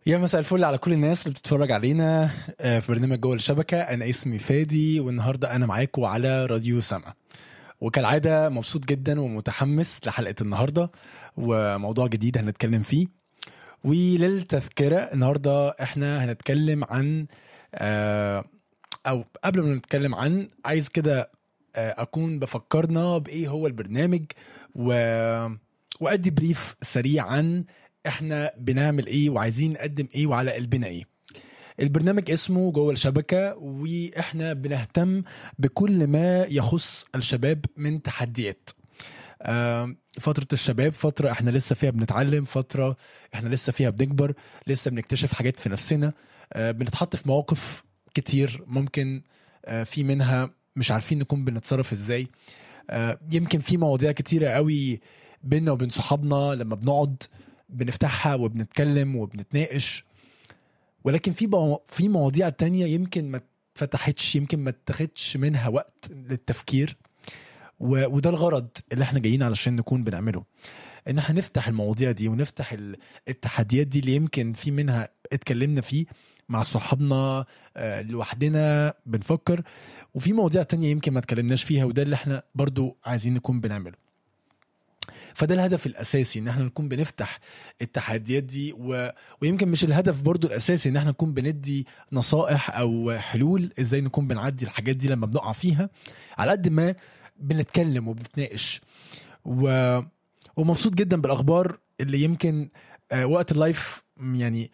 يا مساء الفل على كل الناس اللي بتتفرج علينا في برنامج جوه الشبكة. أنا اسمي فادي، والنهاردة أنا معاكم على راديو سما. وكالعادة مبسوط جدا ومتحمس لحلقة النهاردة وموضوع جديد هنتكلم فيه. وللتذكرة النهاردة احنا هنتكلم عن أو قبل ما نتكلم عن عايز كده أكون بفكرنا بإيه هو البرنامج وأدي بريف سريع عن احنا بنعمل ايه وعايزين نقدم ايه وعلى قلبنا ايه. البرنامج اسمه جوه الشبكة، واحنا بنهتم بكل ما يخص الشباب من تحديات. فترة الشباب فترة احنا لسه فيها بنتعلم، فترة احنا لسه فيها بنكبر، لسه بنكتشف حاجات في نفسنا. بنتحط في مواقف كتير ممكن في منها مش عارفين نكون بنتصرف ازاي. يمكن في مواضيع كتيرة قوي بيننا وبين صحابنا لما بنقعد بنفتحها وبنتكلم وبنتناقش، ولكن في مواضيع تانية يمكن ما اتفتحتش، يمكن ما اتخدش منها وقت للتفكير. وده الغرض اللي احنا جايين علشان نكون بنعمله، ان احنا نفتح المواضيع دي ونفتح التحديات دي اللي يمكن في منها اتكلمنا فيه مع صحابنا لوحدنا بنفكر، وفي مواضيع تانية يمكن ما اتكلمناش فيها، وده اللي احنا برضو عايزين نكون بنعمله. فده الهدف الأساسي، ان احنا نكون بنفتح التحديات دي ويمكن مش الهدف برضو الأساسي ان احنا نكون بندي نصائح او حلول ازاي نكون بنعدي الحاجات دي لما بنقع فيها، على قد ما بنتكلم وبنتناقش ومبسوط جدا بالأخبار اللي يمكن وقت اللايف يعني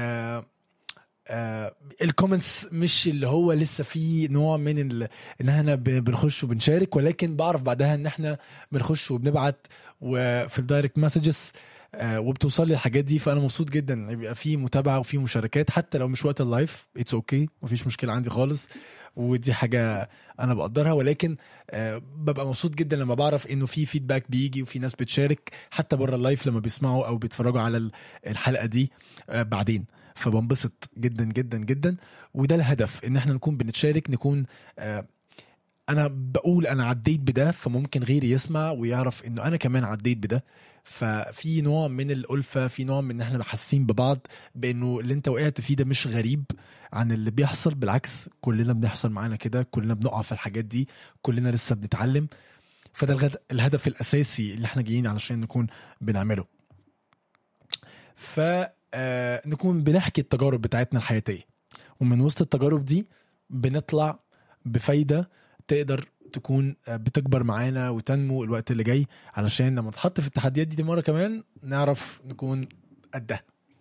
الكومنتس مش اللي هو لسه في نوع من ان احنا بنخش وبنشارك، ولكن بعرف بعدها ان احنا بنخش وبنبعت وفي الدايركت مسجز وبتوصل لي الحاجات دي. فانا مبسوط جدا يبقى في متابعه وفي مشاركات حتى لو مش وقت اللايف. اتس اوكي، مفيش مشكله عندي خالص، ودي حاجه انا بقدرها. ولكن ببقى مبسوط جدا لما بعرف انه في فيدباك بيجي وفي ناس بتشارك حتى بره اللايف لما بيسمعوا او بيتفرجوا على الحلقه دي بعدين. فبنبسط جدا جدا جدا، وده الهدف، ان احنا نكون بنتشارك، نكون انا بقول انا عديت بده فممكن غيري يسمع ويعرف انه انا كمان عديت بده. ففي نوع من الألفة، في نوع من ان احنا حاسين ببعض بانه اللي انت وقعت فيه ده مش غريب عن اللي بيحصل، بالعكس كلنا بنحصل معانا كده، كلنا بنقع في الحاجات دي، كلنا لسه بنتعلم. فده الهدف الأساسي اللي احنا جايين علشان نكون بنعمله. نكون بنحكي التجارب بتاعتنا الحياتية، ومن وسط التجارب دي بنطلع بفايدة تقدر تكون بتكبر معانا وتنمو الوقت اللي جاي، علشان لما نتحط في التحديات دي مرة كمان نعرف نكون قدها.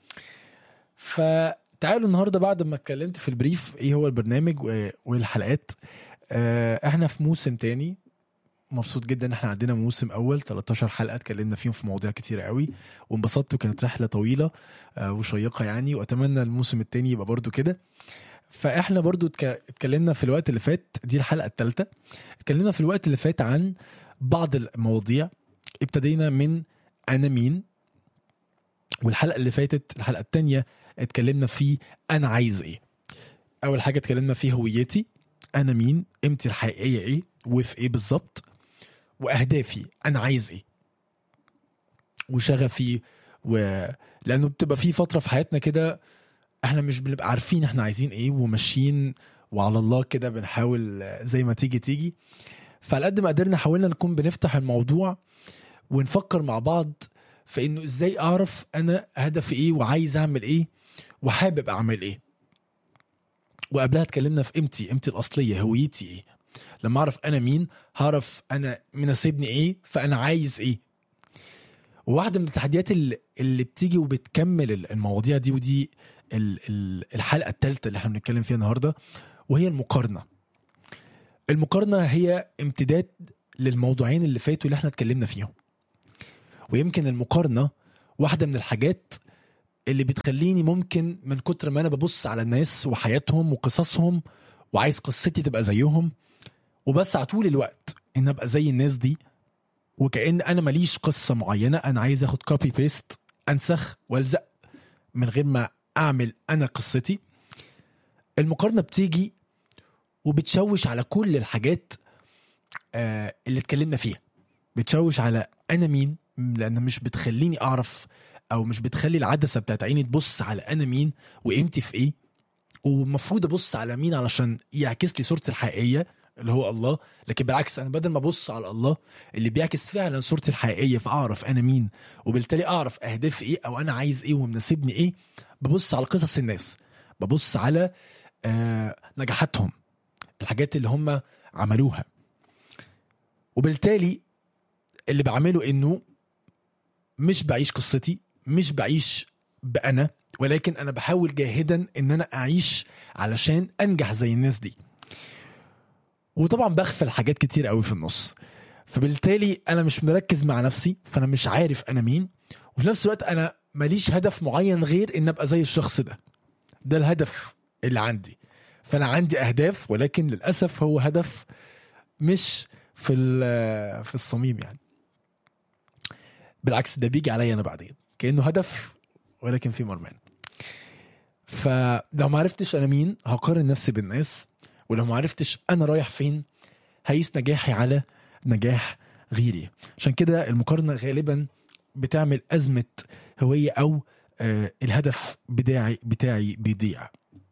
فتعالوا النهاردة بعد ما اتكلمت في البريف ايه هو البرنامج والحلقات، احنا في موسم تاني. مبسوط جدا ان احنا عندنا موسم اول 13 حلقه اتكلمنا فيهم في مواضيع كتيره قوي وانبسطت، وكانت رحله طويله وشيقه يعني، واتمنى الموسم التاني يبقى برضو كده. فاحنا برضو اتكلمنا في الوقت اللي فات، دي الحلقه الثالثه، اتكلمنا في الوقت اللي فات عن بعض المواضيع. ابتدينا من انا مين، والحلقه اللي فاتت الحلقه الثانيه اتكلمنا في انا عايز ايه. اول حاجه اتكلمنا فيه هويتي، انا مين، قيمتي الحقيقيه ايه وفي ايه بالظبط، واهدافي انا عايز ايه، وشغفي لانه بتبقى في فتره في حياتنا كده احنا مش بنبقى عارفين احنا عايزين ايه وماشيين وعلى الله كده بنحاول زي ما تيجي. فعلى قد ما قدرنا حاولنا نكون بنفتح الموضوع ونفكر مع بعض في انه ازاي اعرف انا هدفي ايه وعايز اعمل ايه وحابب اعمل ايه. وقبلها اتكلمنا في قيمتي الاصليه، هويتي ايه. لما اعرف انا مين هعرف انا مناسبني ايه، فانا عايز ايه. وواحدة من التحديات اللي بتيجي وبتكمل المواضيع دي، ودي الحلقة الثالثة اللي احنا بنتكلم فيها النهاردة، وهي المقارنة. المقارنة هي امتداد للموضوعين اللي فاتوا اللي احنا اتكلمنا فيهم. ويمكن المقارنة واحدة من الحاجات اللي بتخليني ممكن من كتر ما انا ببص على الناس وحياتهم وقصصهم وعايز قصتي تبقى زيهم، وبسعى طول الوقت ان ابقى زي الناس دي، وكأن انا ماليش قصة معينة، انا عايز اخد كوبي بيست، انسخ والزق من غير ما اعمل انا قصتي. المقارنة بتيجي وبتشوش على كل الحاجات اللي اتكلمنا فيها، بتشوش على انا مين، لان مش بتخليني اعرف او مش بتخلي العدسه بتاعت عيني تبص على انا مين وقيمتي في ايه، ومفروض ابص على مين علشان يعكس لي صورتي الحقيقيه اللي هو الله. لكن بالعكس، انا بدل ما ابص على الله اللي بيعكس فعلا صورتي الحقيقيه فاعرف انا مين، وبالتالي اعرف اهدافي ايه او انا عايز ايه ومناسبني ايه، ببص على قصص الناس، ببص على نجاحاتهم، الحاجات اللي هم عملوها. وبالتالي اللي بعمله انه مش بعيش قصتي، مش بعيش بأنا، ولكن انا بحاول جاهدا ان انا اعيش علشان انجح زي الناس دي. وطبعا بغفل حاجات كتير قوي في النص، فبالتالي انا مش مركز مع نفسي، فانا مش عارف انا مين، وفي نفس الوقت انا ماليش هدف معين غير ان ابقى زي الشخص ده الهدف اللي عندي. فانا عندي اهداف، ولكن للاسف هو هدف مش في الصميم يعني. بالعكس، ده بيجي عليا انا بعدين كانه هدف ولكن في مرمان. فلو ما عرفتش انا مين هقارن نفسي بالناس، ولو ما عرفتش انا رايح فين هيقيس نجاحي على نجاح غيري. عشان كده المقارنة غالبا بتعمل أزمة هوية، أو الهدف بتاعي بيضيع.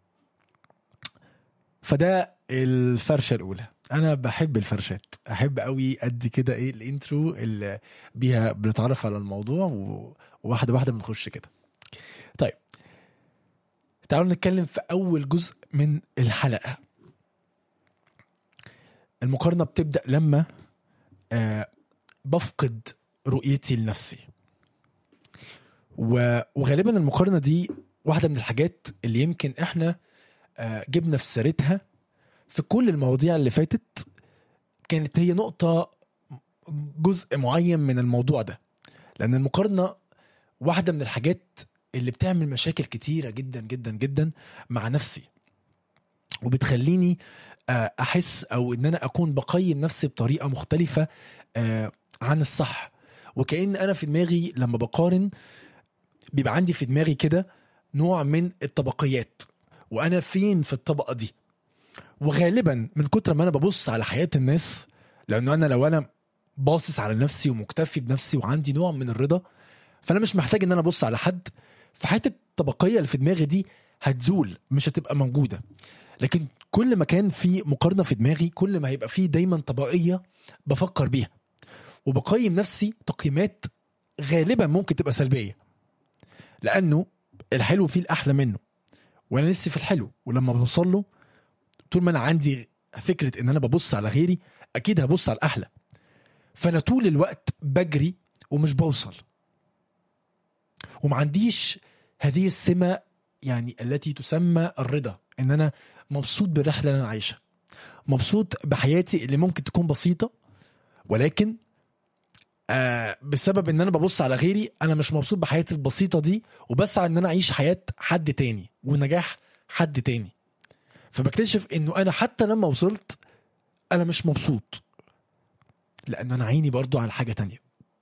فده الفرشة الأولى. أنا بحب الفرشات، أحب قوي أدي كده إيه الانترو اللي بيها بنتعرف على الموضوع، وواحدة واحدة بنخش كده. طيب تعالوا نتكلم في أول جزء من الحلقة. المقارنة بتبدأ لما بفقد رؤيتي لنفسي، وغالبا المقارنة دي واحدة من الحاجات اللي يمكن احنا جبنا في سيرتها في كل المواضيع اللي فاتت، كانت هي نقطة جزء معين من الموضوع ده. لأن المقارنة واحدة من الحاجات اللي بتعمل مشاكل كتيرة جدا جدا جدا مع نفسي، وبتخليني أحس أو إن أنا أكون بقيم نفسي بطريقة مختلفة عن الصح. وكأن أنا في دماغي لما بقارن بيبقى عندي في دماغي كده نوع من الطبقيات، وأنا فين في الطبقة دي. وغالبا من كتر ما أنا ببص على حياة الناس، لأنه أنا لو أنا باصص على نفسي ومكتفي بنفسي وعندي نوع من الرضا، فأنا مش محتاج إن أنا أبص على حد. فحياة الطبقية اللي في دماغي دي هتزول، مش هتبقى موجودة. لكن كل ما كان في مقارنة في دماغي، كل ما هيبقى في دايما طبقية بفكر بيها، وبقيم نفسي تقييمات غالبا ممكن تبقى سلبية، لأنه الحلو فيه الأحلى منه، وأنا نفسي في الحلو. ولما بوصل له، طول ما أنا عندي فكرة إن أنا ببص على غيري، أكيد هبص على الأحلى. فأنا طول الوقت بجري ومش بوصل، وما عنديش هذه السمة يعني التي تسمى الرضا، إن أنا مبسوط بالرحلة اللي أنا عايشها، مبسوط بحياتي اللي ممكن تكون بسيطة، ولكن بسبب ان انا ببص على غيري انا مش مبسوط بحياتي البسيطة دي، وبسعى ان انا اعيش حياة حد تاني ونجاح حد تاني. فبكتشف انه انا حتى لما وصلت انا مش مبسوط، لان انا عيني برضو على حاجة تانية،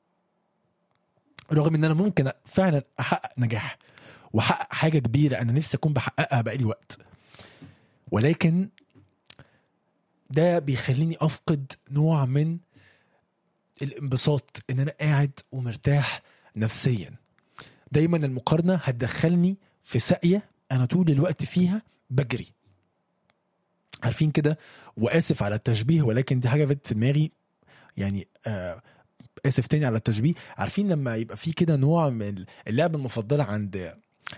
رغم ان انا ممكن فعلا احقق نجاح واحقق حاجة كبيرة انا نفسي اكون بحققها بقالي وقت، ولكن ده بيخليني افقد نوع من الانبساط، ان انا قاعد ومرتاح نفسيا. دايما المقارنة هتدخلني في ساقية انا طول الوقت فيها بجري، عارفين كده. واسف على التشبيه، ولكن دي حاجة فاتت في دماغي يعني. اسف تاني على التشبيه. عارفين لما يبقى في كده نوع من اللعبة المفضلة عند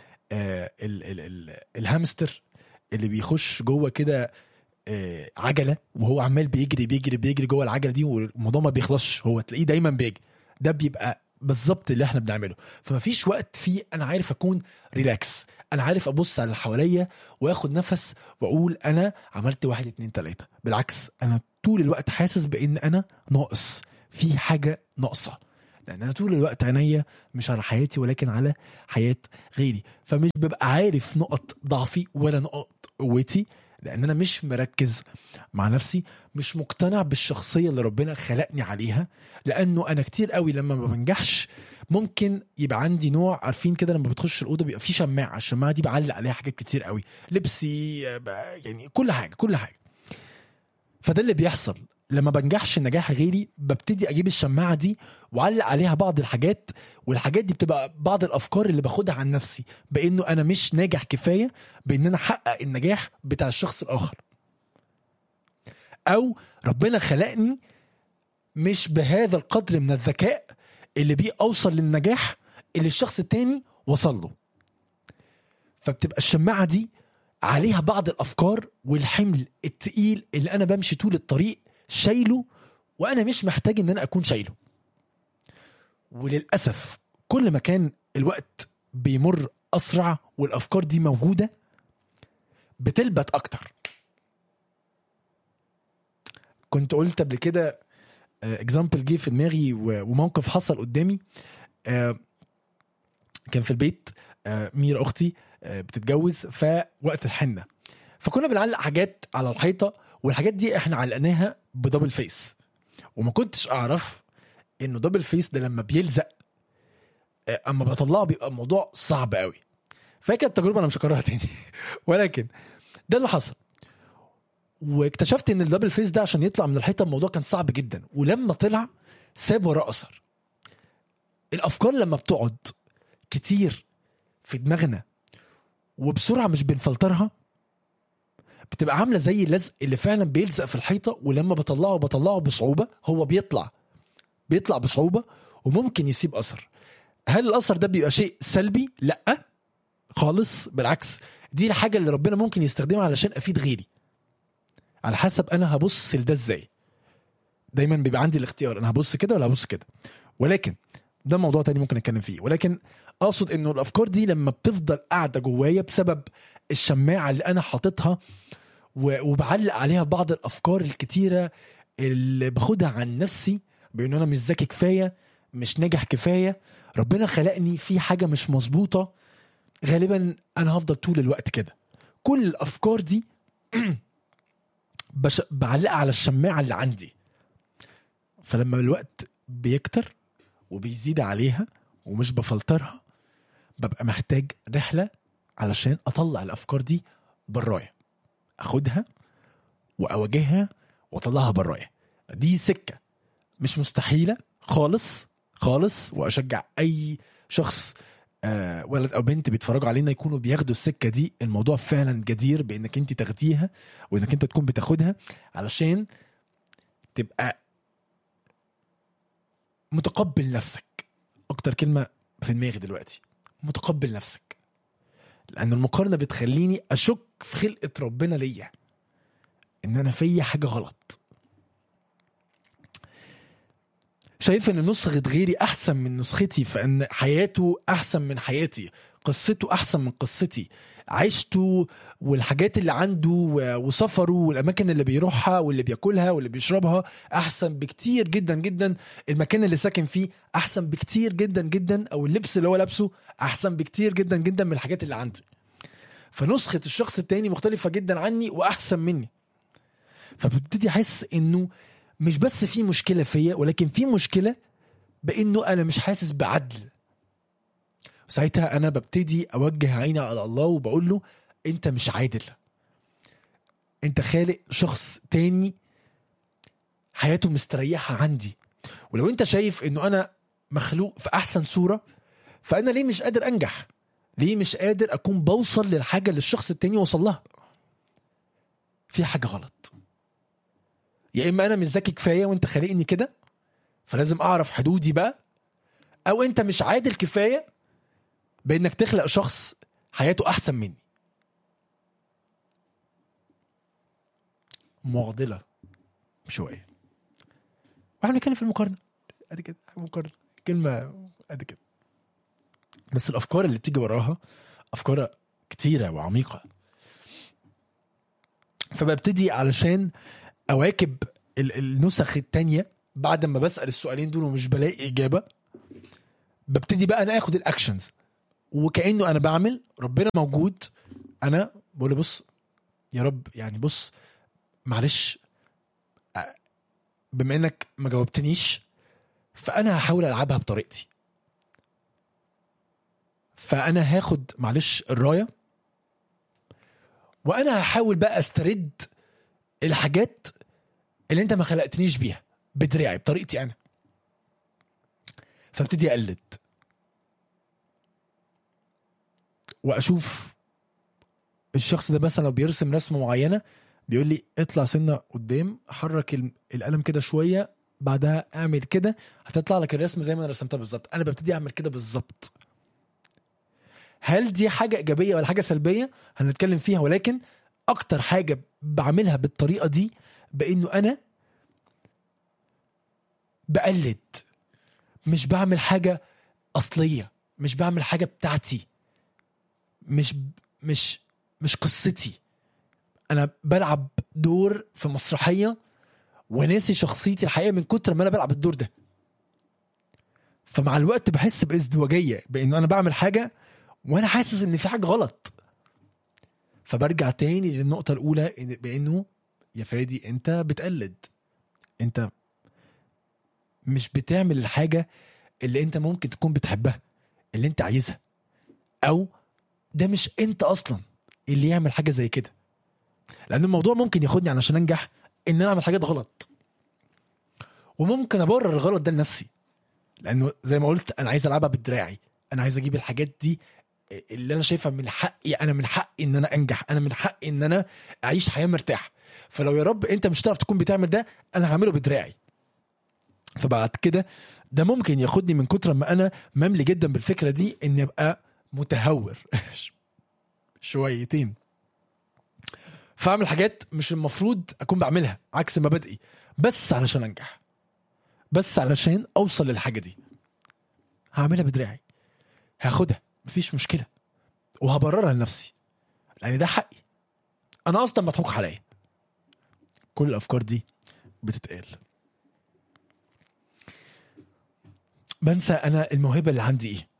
الهامستر اللي بيخش جوه كده عجلة، وهو عمال بيجري بيجري بيجري جوه العجلة دي، والموضوع ما بيخلصش، هو تلاقيه دايما بيجري. ده بيبقى بالظبط اللي احنا بنعمله. فما فيش وقت فيه انا عارف اكون ريلاكس، انا عارف ابص على اللي حواليا واخد نفس واقول انا عملت 1 2 3. بالعكس، انا طول الوقت حاسس بان انا ناقص، في حاجة ناقصة، لان انا طول الوقت عينيا مش على حياتي ولكن على حياة غيري. فمش ببقى عارف نقط ضعفي ولا نقط قوتي، لان انا مش مركز مع نفسي، مش مقتنع بالشخصية اللي ربنا خلقني عليها. لانه انا كتير قوي لما ما بنجحش ممكن يبقى عندي نوع، عارفين كده لما بتخش الأوضة بيبقى في شماعة، الشماعة دي بعلق عليها حاجات كتير قوي، لبسي يعني كل حاجة. فده اللي بيحصل لما بنجحش نجاح غيري ببتدي اجيب الشماعه دي وعلق عليها بعض الحاجات، والحاجات دي بتبقى بعض الافكار اللي باخدها عن نفسي بانه انا مش ناجح كفايه بان انا احقق النجاح بتاع الشخص الاخر، او ربنا خلقني مش بهذا القدر من الذكاء اللي بيه اوصل للنجاح اللي الشخص التاني وصل له. فبتبقى الشماعه دي عليها بعض الافكار والحمل التقيل اللي انا بمشي طول الطريق شايله، وانا مش محتاج ان انا اكون شايله. وللاسف كل ما كان الوقت بيمر اسرع والافكار دي موجوده بتلبت اكتر. كنت قبل كده اكزامبل جه في دماغي وموقف حصل قدامي. كان في البيت ميرا اختي بتتجوز فوقت الحنه، فكنا بنعلق حاجات على الحيطه، والحاجات دي احنا علقناها بدبل فيس، وما كنتش اعرف انه دبل فيس ده لما بيلزق اما بطلعه بيبقى الموضوع صعب قوي. فكانت تجربه انا مش هكررها تاني ولكن ده اللي حصل. واكتشفت ان الدبل فيس ده عشان يطلع من الحيطه الموضوع كان صعب جدا، ولما طلع ساب وراه اثر. الافكار لما بتقعد كتير في دماغنا وبسرعه مش بنفلترها بتبقى عامله زي اللزق اللي فعلا بيلزق في الحيطه، ولما بطلعه بصعوبه هو بيطلع بصعوبه وممكن يسيب اثر. هل الاثر ده بيبقى شيء سلبي؟ لا خالص، بالعكس دي الحاجه اللي ربنا ممكن يستخدمها علشان افيد غيري، على حسب انا هبص لده ازاي. دايما بيبقى عندي الاختيار انا هبص كده ولا هبص كده، ولكن ده موضوع تاني ممكن نتكلم فيه. ولكن اقصد انه الافكار دي لما بتفضل قاعده جوايا بسبب الشماعه اللي انا حاططها وبعلق عليها بعض الافكار الكتيره اللي باخدها عن نفسي بانه انا مش ذكي كفايه، مش ناجح كفايه، ربنا خلقني في حاجه مش مظبوطه، غالبا انا هفضل طول الوقت كده. كل الافكار دي بعلقها على الشماعه اللي عندي، فلما الوقت بيكتر وبيزيد عليها ومش بفلترها ببقى محتاج رحله علشان اطلع الافكار دي برايا، اخدها واواجهها واطلعها برايا. دي سكه مش مستحيله خالص خالص، واشجع اي شخص ولد او بنت بيتفرجوا علينا يكونوا بياخدوا السكه دي. الموضوع فعلا جدير بانك انت تاخديها وانك انت تكون بتاخدها علشان تبقى متقبل نفسك. اكتر كلمه في دماغي دلوقتي متقبل نفسك، لان المقارنه بتخليني اشك في خلقه ربنا ليا ان انا في حاجه غلط. شايف ان نسخة غيري احسن من نسختي، فان حياته احسن من حياتي، قصته احسن من قصتي، عيشته والحاجات اللي عنده وسفره والاماكن اللي بيروحها واللي بياكلها واللي بيشربها احسن بكتير جدا جدا، المكان اللي ساكن فيه احسن بكتير جدا جدا، او اللبس اللي هو لابسه احسن بكتير جدا جدا من الحاجات اللي عندي. فنسخة الشخص التاني مختلفة جدا عني واحسن مني، فببتدي احس انه مش بس في مشكلة فيا، ولكن في مشكلة بانه انا مش حاسس بعدل. وساعتها انا ببتدي اوجه عيني على الله وبقول له انت مش عادل، انت خالق شخص تاني حياته مستريحة عندي، ولو انت شايف انه انا مخلوق في احسن صورة فانا ليه مش قادر انجح؟ ليه مش قادر اكون بوصل للحاجة اللي الشخص التاني وصل لها؟ في حاجة غلط. يا اما انا مش ذكي كفايه وانت خلقني كده فلازم اعرف حدودي بقى، او انت مش عادل كفايه بانك تخلق شخص حياته احسن مني. معضله شويه، واحنا بنتكلم في المقارنه ادي كده، مقارنه كلمه ادي كده، بس الافكار اللي بتيجي وراها افكار كتيره وعميقه. فببتدي علشان اواكب النسخ التانية بعد ما بسأل السؤالين دول ومش بلاقي إجابة، ببتدي بقى أنا أخد الأكشنز، وكأنه أنا بعمل ربنا موجود. أنا بقول بص يا رب، يعني بص معلش بما إنك ما جاوبتنيش فأنا هحاول ألعبها بطريقتي، فأنا هاخد معلش الراية وأنا هحاول بقى أسترد الحاجات اللي انت ما خلقتنيش بيها، بدراعي، بطريقتي انا. فابتدي اقلد واشوف الشخص ده مثلا لو بيرسم رسمه معينه بيقول لي اطلع سنه قدام، حرك القلم كده شويه، بعدها اعمل كده، هتطلع لك الرسمه زي ما انا رسمتها بالظبط. انا ببتدي اعمل كده بالظبط. هل دي حاجه ايجابيه ولا حاجه سلبيه؟ هنتكلم فيها، ولكن اكتر حاجه بعملها بالطريقه دي بانه انا بقلد، مش بعمل حاجه اصليه، مش بعمل حاجه بتاعتي، مش مش مش قصتي. انا بلعب دور في مسرحيه وناسي شخصيتي الحقيقيه من كتر ما انا بلعب الدور ده. فمع الوقت بحس بازدواجيه، بانه انا بعمل حاجه وانا حاسس ان في حاجه غلط. فبرجع تاني للنقطه الاولى، بانه يا فادي انت بتقلد، انت مش بتعمل الحاجه اللي انت ممكن تكون بتحبها، اللي انت عايزها، او ده مش انت اصلا اللي يعمل حاجه زي كده. لان الموضوع ممكن ياخدني علشان انجح ان انا اعمل حاجات غلط، وممكن ابرر الغلط ده لنفسي، لانه زي ما قلت انا عايز العبها بدراعي، انا عايز اجيب الحاجات دي اللي انا شايفها من حقي، انا من حقي ان انا انجح، انا من حقي ان انا اعيش حياه مرتاح. فلو يا رب انت مش هتعرف تكون بتعمل ده، انا هعمله بدراعي. فبعد كده ده ممكن ياخدني من كتر ما انا مملي جدا بالفكره دي اني ابقى متهور شويتين، فاعمل حاجات مش المفروض اكون بعملها عكس مبادئي، بس علشان انجح، بس علشان اوصل للحاجه دي. هعملها بدراعي، هاخدها، مفيش مشكله، وهبررها لنفسي لان ده حقي، انا اصلا مضحوك عليا. كل الافكار دي بتتقال. بنسى انا الموهبه اللي عندي ايه.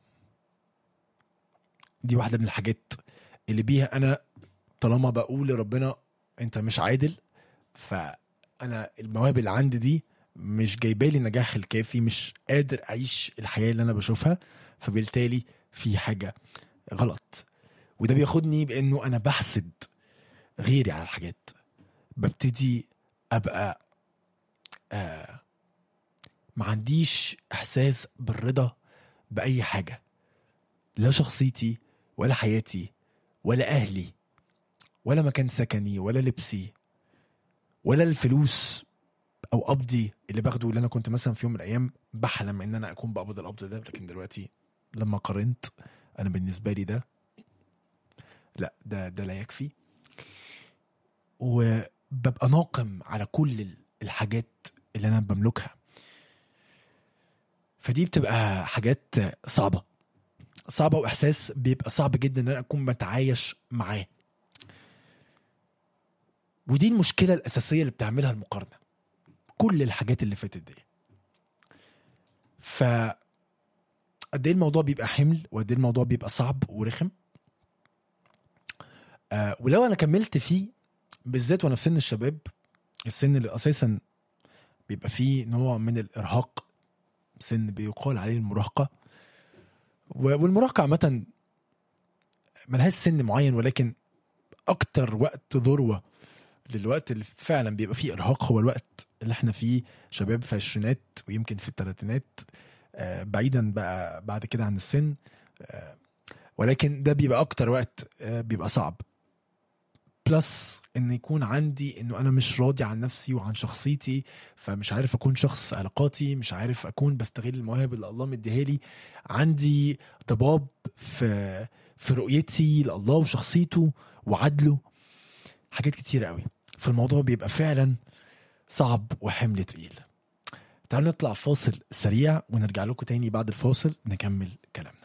دي واحده من الحاجات اللي بيها انا طالما بقول لربنا انت مش عادل، فانا المواهب اللي عندي دي مش جايبالي النجاح الكافي، مش قادر اعيش الحياه اللي انا بشوفها، فبالتالي في حاجه غلط. وده بياخدني بانه انا بحسد غيري على الحاجات، ببتدي ابقى ما عنديش احساس بالرضا باي حاجه، لا شخصيتي ولا حياتي ولا اهلي ولا مكان سكني ولا لبسي ولا الفلوس او قبضي اللي باخده، اللي انا كنت مثلا في يوم من الايام بحلم ان انا اكون بقبض القبض ده، لكن دلوقتي لما قارنت انا بالنسبه لي ده لا، ده لا يكفي. وببقى ناقم على كل الحاجات اللي انا بملكها. فدي بتبقى حاجات صعبه، واحساس بيبقى صعب جدا ان انا اكون بتعايش معاه. ودي المشكله الاساسيه اللي بتعملها المقارنه، كل الحاجات اللي فاتت دي. ف قد ايه الموضوع بيبقى حمل، وقد ايه الموضوع بيبقى صعب ورخم. ولو انا كملت فيه بالذات وانا في سن الشباب، السن اللي اساسا بيبقى فيه نوع من الارهاق، سن بيقال عليه المراهقه. والمراهقه عامه ملهاش سن معين، ولكن اكتر وقت ذروه للوقت اللي فعلا بيبقى فيه ارهاق هو الوقت اللي احنا فيه شباب في العشرينات ويمكن في الثلاثينات، بعيدا بقى بعد كده عن السن. ولكن ده بيبقى اكتر وقت بيبقى صعب. بلس ان يكون عندي انه انا مش راضي عن نفسي وعن شخصيتي، فمش عارف اكون شخص علاقاتي، مش عارف اكون بستغل المواهب اللي الله مديهالي، عندي ضباب في رؤيتي لله وشخصيته وعدله، حاجات كتير قوي. فالموضوع بيبقى فعلا صعب وحمل تقيل. تعالوا نطلع فاصل سريع ونرجع لكم تاني بعد الفاصل نكمل كلامنا.